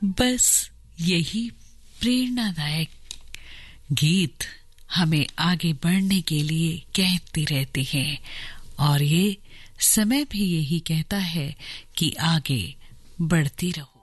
बस यही प्रेरणादायक गीत हमें आगे बढ़ने के लिए कहते रहते हैं और ये समय भी यही कहता है कि आगे बढ़ती रहो।